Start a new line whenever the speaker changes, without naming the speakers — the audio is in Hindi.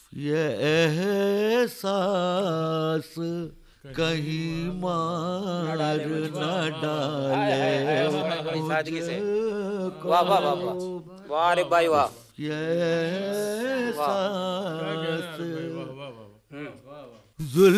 ये एहसास कहीं मार न डाले
सादगी से
मुझको।
वाह वाह वाह वाह वाह रे भाई वाह
ये
वाह
एहसास
हम्म
जुल्म